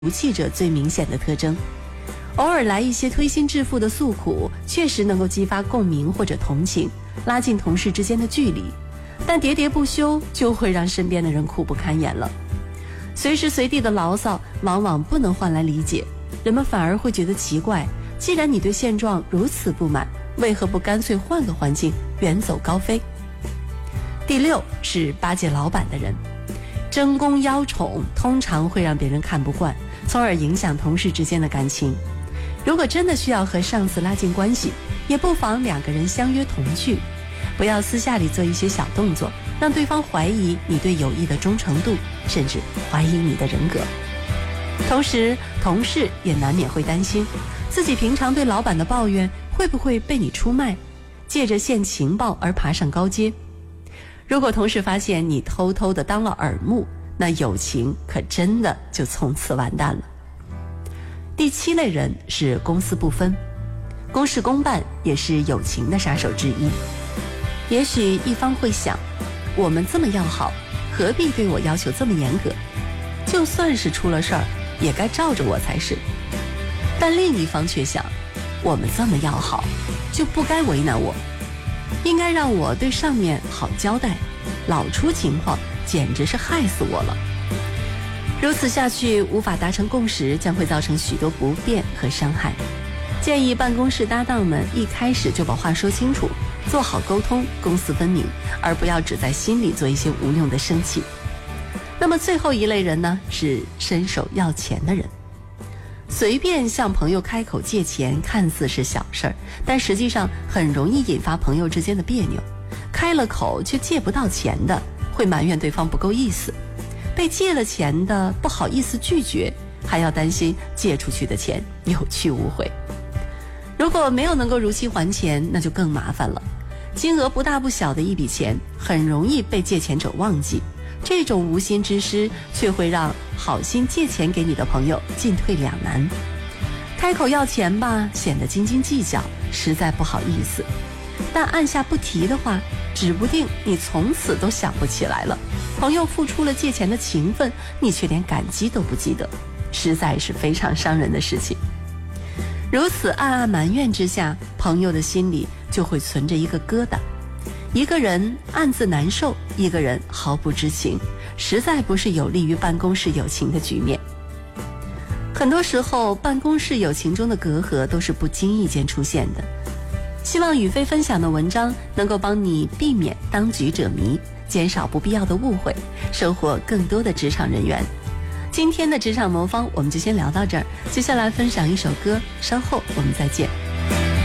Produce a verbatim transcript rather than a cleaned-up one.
俗气者最明显的特征。偶尔来一些推心置腹的诉苦，确实能够激发共鸣或者同情，拉近同事之间的距离，但喋喋不休就会让身边的人苦不堪言了。随时随地的牢骚往往不能换来理解，人们反而会觉得奇怪，既然你对现状如此不满，为何不干脆换个环境远走高飞？第六是巴结老板的人，争功邀宠通常会让别人看不惯，从而影响同事之间的感情。如果真的需要和上司拉近关系，也不妨两个人相约同去，不要私下里做一些小动作，让对方怀疑你对友谊的忠诚度，甚至怀疑你的人格。同时，同事也难免会担心，自己平常对老板的抱怨会不会被你出卖，借着献情报而爬上高阶。如果同事发现你偷偷的当了耳目，那友情可真的就从此完蛋了。第七类人是公私不分，公事公办也是友情的杀手之一。也许一方会想，我们这么要好，何必对我要求这么严格？就算是出了事儿，也该罩着我才是。但另一方却想，我们这么要好，就不该为难我，应该让我对上面好交代，老出情况简直是害死我了。如此下去，无法达成共识，将会造成许多不便和伤害。建议办公室搭档们一开始就把话说清楚，做好沟通，公私分明，而不要只在心里做一些无用的生气。那么最后一类人呢，是伸手要钱的人。随便向朋友开口借钱看似是小事儿，但实际上很容易引发朋友之间的别扭。开了口却借不到钱的，会埋怨对方不够意思；被借了钱的不好意思拒绝，还要担心借出去的钱有去无回。如果没有能够如期还钱，那就更麻烦了。金额不大不小的一笔钱，很容易被借钱者忘记，这种无心之失却会让好心借钱给你的朋友进退两难。开口要钱吧，显得斤斤计较，实在不好意思；但按下不提的话，指不定你从此都想不起来了。朋友付出了借钱的情分，你却连感激都不记得，实在是非常伤人的事情。如此暗暗埋怨之下，朋友的心里就会存着一个疙瘩，一个人暗自难受，一个人毫不知情，实在不是有利于办公室友情的局面。很多时候，办公室友情中的隔阂都是不经意间出现的。希望宇飞分享的文章能够帮你避免当局者迷，减少不必要的误会，收获更多的职场人缘。今天的职场魔方我们就先聊到这儿，接下来分享一首歌，稍后我们再见。